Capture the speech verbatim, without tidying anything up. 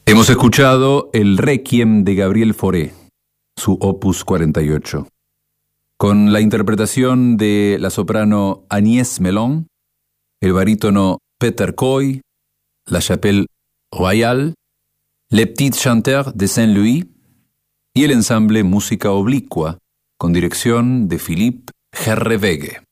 Hemos escuchado el Requiem de Gabriel Fauré, su opus cuarenta y ocho, con la interpretación de la soprano Agnès Melon, el barítono Peter Coy, la Chapelle Royale, Les Petits Chanteurs de Saint-Louis y el ensamble Música Oblicua, con dirección de Philippe Gerrewege.